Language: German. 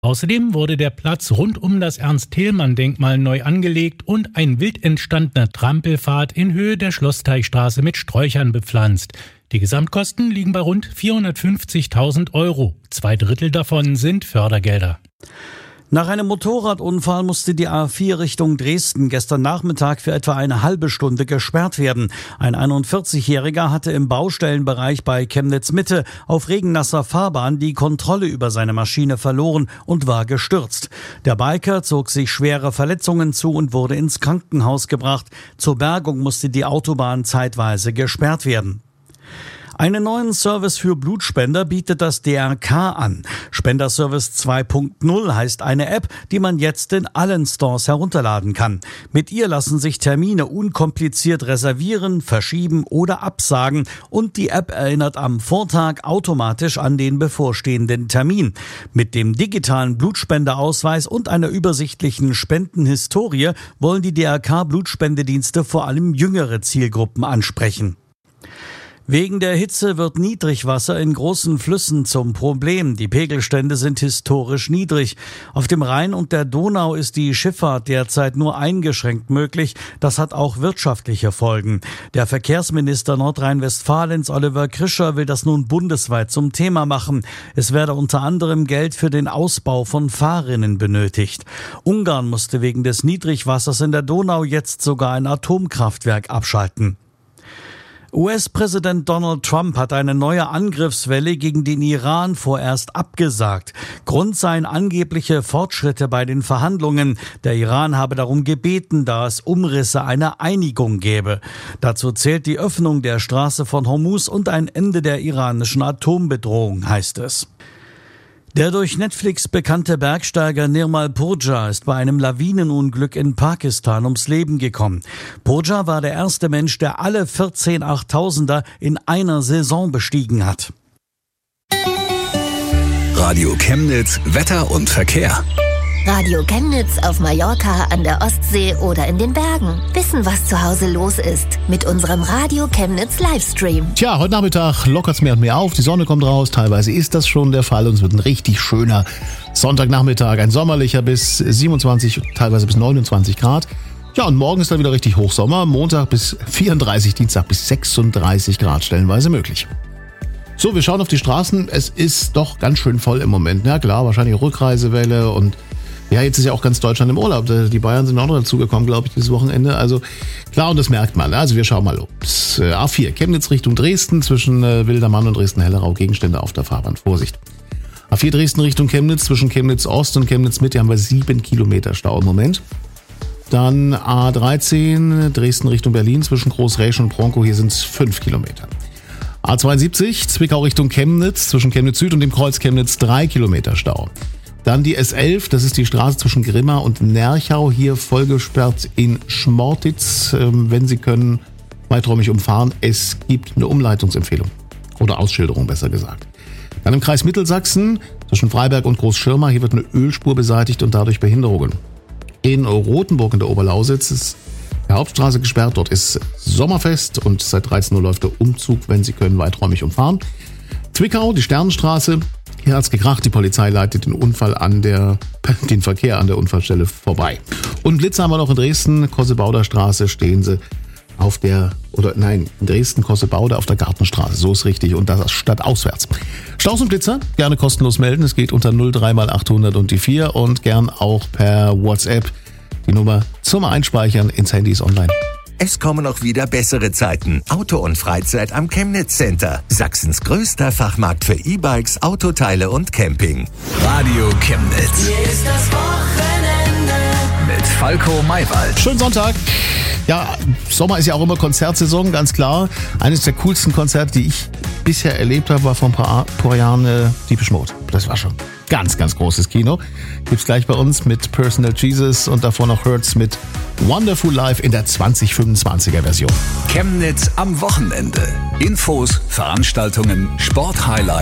Außerdem wurde der Platz rund um das Ernst-Thälmann-Denkmal neu angelegt und ein wild entstandener Trampelpfad in Höhe der Schlossteichstraße mit Sträuchern bepflanzt. Die Gesamtkosten liegen bei rund 450.000 €. 2/3 davon sind Fördergelder. Nach einem Motorradunfall musste die A4 Richtung Dresden gestern Nachmittag für etwa eine halbe Stunde gesperrt werden. Ein 41-Jähriger hatte im Baustellenbereich bei Chemnitz Mitte auf regennasser Fahrbahn die Kontrolle über seine Maschine verloren und war gestürzt. Der Biker zog sich schwere Verletzungen zu und wurde ins Krankenhaus gebracht. Zur Bergung musste die Autobahn zeitweise gesperrt werden. Einen neuen Service für Blutspender bietet das DRK an. Spenderservice 2.0 heißt eine App, die man jetzt in allen Stores herunterladen kann. Mit ihr lassen sich Termine unkompliziert reservieren, verschieben oder absagen und die App erinnert am Vortag automatisch an den bevorstehenden Termin. Mit dem digitalen Blutspenderausweis und einer übersichtlichen Spendenhistorie wollen die DRK-Blutspendedienste vor allem jüngere Zielgruppen ansprechen. Wegen der Hitze wird Niedrigwasser in großen Flüssen zum Problem. Die Pegelstände sind historisch niedrig. Auf dem Rhein und der Donau ist die Schifffahrt derzeit nur eingeschränkt möglich. Das hat auch wirtschaftliche Folgen. Der Verkehrsminister Nordrhein-Westfalens Oliver Krischer will das nun bundesweit zum Thema machen. Es werde unter anderem Geld für den Ausbau von Fahrrinnen benötigt. Ungarn musste wegen des Niedrigwassers in der Donau jetzt sogar ein Atomkraftwerk abschalten. US-Präsident Donald Trump hat eine neue Angriffswelle gegen den Iran vorerst abgesagt. Grund seien angebliche Fortschritte bei den Verhandlungen. Der Iran habe darum gebeten, da es Umrisse einer Einigung gäbe. Dazu zählt die Öffnung der Straße von Hormuz und ein Ende der iranischen Atombedrohung, heißt es. Der durch Netflix bekannte Bergsteiger Nirmal Purja ist bei einem Lawinenunglück in Pakistan ums Leben gekommen. Purja war der erste Mensch, der alle 14 8000er in einer Saison bestiegen hat. Radio Chemnitz, Wetter und Verkehr. Radio Chemnitz auf Mallorca, an der Ostsee oder in den Bergen. Wissen, was zu Hause los ist. Mit unserem Radio Chemnitz Livestream. Tja, heute Nachmittag lockert es mehr und mehr auf. Die Sonne kommt raus. Teilweise ist das schon der Fall. Und es wird ein richtig schöner Sonntagnachmittag. Ein sommerlicher bis 27, teilweise bis 29 Grad. Ja, und morgen ist dann wieder richtig Hochsommer. Montag bis 34, Dienstag bis 36 Grad stellenweise möglich. So, wir schauen auf die Straßen. Es ist doch ganz schön voll im Moment. Ja klar, wahrscheinlich Rückreisewelle und ja, jetzt ist ja auch ganz Deutschland im Urlaub. Die Bayern sind auch noch dazugekommen, glaube ich, dieses Wochenende. Also klar, und das merkt man. Also wir schauen mal los. A4, Chemnitz Richtung Dresden, zwischen Wildermann und Dresden-Hellerau, Gegenstände auf der Fahrbahn. Vorsicht. A4 Dresden Richtung Chemnitz, zwischen Chemnitz Ost und Chemnitz Mitte haben wir 7 Kilometer Stau im Moment. Dann A13, Dresden Richtung Berlin, zwischen Großräsch und Bronkow, hier sind es 5 Kilometer. A72, Zwickau Richtung Chemnitz, zwischen Chemnitz Süd und dem Kreuz Chemnitz 3 Kilometer Stau. Dann die S11, das ist die Straße zwischen Grimma und Nerchau, hier vollgesperrt in Schmortitz. Wenn Sie können, weiträumig umfahren. Es gibt eine Umleitungsempfehlung oder Ausschilderung, besser gesagt. Dann im Kreis Mittelsachsen, zwischen Freiberg und Großschirma, hier wird eine Ölspur beseitigt und dadurch Behinderungen. In Rothenburg in der Oberlausitz ist die Hauptstraße gesperrt. Dort ist Sommerfest und seit 13 Uhr läuft der Umzug, wenn Sie können, weiträumig umfahren. Zwickau, die Sternenstraße. Hier hat's gekracht, die Polizei leitet den Verkehr an der Unfallstelle vorbei. Und Blitze haben wir noch in Dresden, Kossebauder Straße stehen sie in Dresden, Kossebauder auf der Gartenstraße, so ist richtig, und das stadtauswärts. Staus und Blitzer, gerne kostenlos melden, es geht unter 03 mal 800 und die 4 und gern auch per WhatsApp die Nummer zum Einspeichern ins Handy ist online. Es kommen auch wieder bessere Zeiten. Auto und Freizeit am Chemnitz Center. Sachsens größter Fachmarkt für E-Bikes, Autoteile und Camping. Radio Chemnitz. Hier ist das Wochenende. Mit Falco Maywald. Schönen Sonntag. Ja, Sommer ist ja auch immer Konzertsaison, ganz klar. Eines der coolsten Konzerte, die ich bisher erlebt habe, war vor ein paar Jahren Depeche Mode. Das war schon ganz, ganz großes Kino. Gibt's gleich bei uns mit Personal Jesus und davor noch Hurts mit Wonderful Life in der 2025er Version. Chemnitz am Wochenende. Infos, Veranstaltungen, Sporthighlights.